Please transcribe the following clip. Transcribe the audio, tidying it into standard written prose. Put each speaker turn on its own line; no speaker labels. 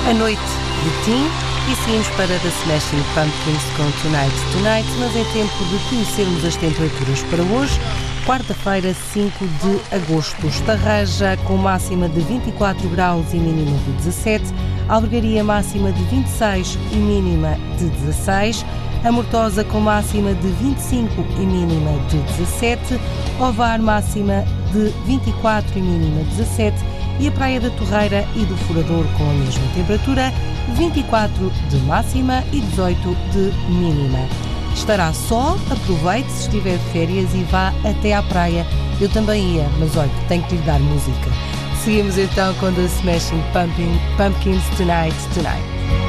A noite de Tim e seguimos para The Smashing Pumpkins com Tonight Tonight, mas é tempo de conhecermos as temperaturas para hoje. Quarta-feira, 5 de agosto, Estarreja com máxima de 24 graus e mínima de 17, Albergaria máxima de 26 e mínima de 16, a Mortosa com máxima de 25 e mínima de 17, Ovar máxima de 24 e mínima de 17 e a Praia da Torreira e do Furador com a mesma temperatura, 24 de máxima e 18 de mínima. Estará sol, aproveite se estiver de férias e vá até à praia. Eu também ia, mas olha, tenho que lhe dar música. Seguimos então com The Smashing Pumpkins Tonight Tonight.